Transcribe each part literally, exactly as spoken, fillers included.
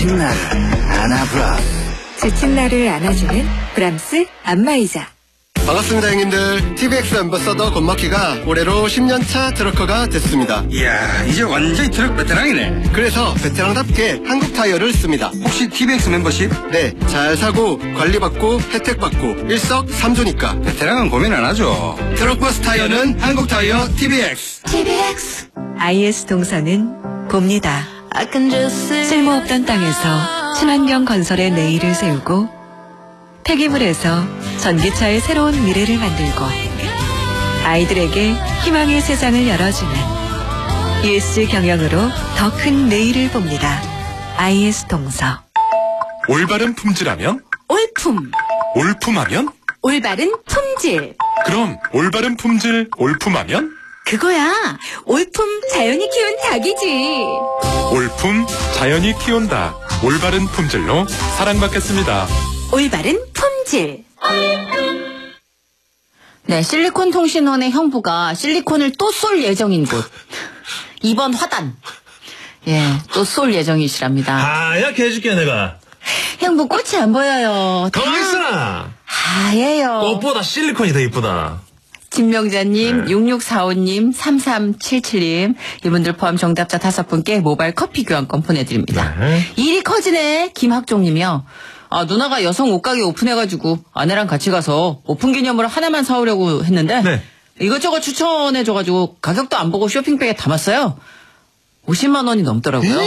지친 나를 안아브라스. 지친 나를 안아주는 브람스 안마의자. 반갑습니다, 형님들. 티비엑스 앰버서더 권마키가 올해로 십 년 차 트럭커가 됐습니다. 이야, 이제 완전히 트럭 베테랑이네. 그래서 베테랑답게 한국 타이어를 씁니다. 혹시 티비엑스 멤버십? 네, 잘 사고 관리받고 혜택받고 일석삼조니까 베테랑은 고민 안 하죠. 트럭버스 타이어는 한국 타이어 티비엑스. 티비엑스. 아이에스 동서는 봅니다. 쓸모없던 땅에서 친환경 건설의 내일을 세우고 폐기물에서 전기차의 새로운 미래를 만들고 아이들에게 희망의 세상을 열어주는 이에스지 경영으로 더 큰 내일을 봅니다. 아이에스 동서. 올바른 품질하면? 올품. 올품하면? 올바른 품질. 그럼 올바른 품질 올품하면? 그거야. 올품 자연이 키운 닭이지. 올품 자연이 키운다. 올바른 품질로 사랑받겠습니다. 올바른 품질. 네, 실리콘 통신원의 형부가 실리콘을 또 쏠 예정인 곳. 이번 화단. 예, 또 쏠 예정이시랍니다. 하얗게 해줄게 내가. 형부 꽃이 안 보여요. 가만히 있어라. 하얘요. 꽃보다 실리콘이 더 이쁘다. 김명자님, 네. 육육사오님, 삼삼칠칠님 이분들 포함 정답자 다섯 분께 모바일 커피 교환권 보내드립니다. 네. 일이 커지네. 김학종님이요. 아, 누나가 여성 옷가게 오픈해가지고 아내랑 같이 가서 오픈 기념으로 하나만 사오려고 했는데 네. 이것저것 추천해줘가지고 가격도 안 보고 쇼핑백에 담았어요. 오십만 원이 넘더라고요.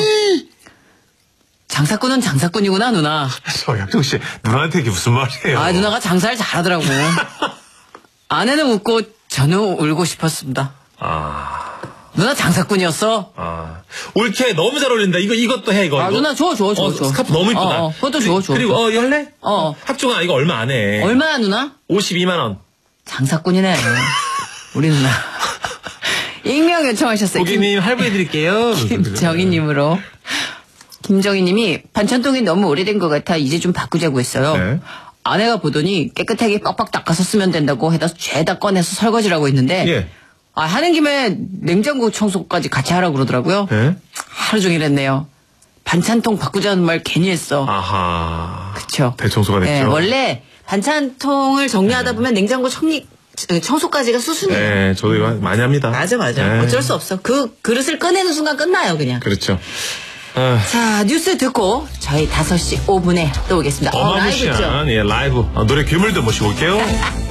장사꾼은 장사꾼이구나, 누나. 저 약정 씨, 누나한테 이게 무슨 말이에요? 아, 누나가 장사를 잘하더라고. 아내는 웃고 저는 울고 싶었습니다. 아, 누나 장사꾼이었어. 아, 올케 너무 잘 어울린다. 이거 이것도 해 이거. 아, 이거. 누나 줘, 줘, 줘, 어, 줘. 스카프 너무 이쁘다. 어, 어, 그것도 줘, 줘. 그리고 어, 이거 할래? 어. 학종아 이거 얼마 안 해. 얼마야, 누나? 오십이만 원. 장사꾼이네. 우리 누나. 익명 요청하셨어요. 고객님 할부해드릴게요. 김정희님으로. 김정희님이 반찬통이 너무 오래된 것 같아 이제 좀 바꾸자고 했어요. 네. 아내가 보더니 깨끗하게 빡빡 닦아서 쓰면 된다고 해다 죄다 꺼내서 설거지라고 했는데 예. 아, 하는 김에 냉장고 청소까지 같이 하라고 그러더라고요. 네? 하루 종일 했네요. 반찬통 바꾸자는 말 괜히 했어. 아하. 그쵸. 대청소가 됐죠. 네, 원래 반찬통을 정리하다 보면 냉장고 청리, 청소까지가 수순이에요. 네, 저도 이거 많이 합니다. 맞아, 맞아. 네. 어쩔 수 없어. 그 그릇을 꺼내는 순간 끝나요, 그냥. 그렇죠. 아, 자, 뉴스 듣고 저희 다섯 시 오 분에 또 오겠습니다. 어, 라이브죠. 어마무시한 예, 라이브. 아, 노래 괴물도 모시고 올게요.